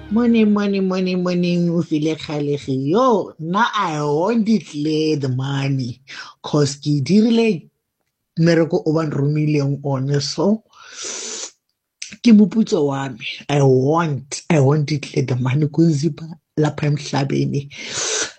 Money, o file kgalegi. Yo, now I want declare the money. Cause ke dirile mmereko o ba nromileng one. So, ke moputso wa me. I want declare the money kuziba lapha emhlabeni.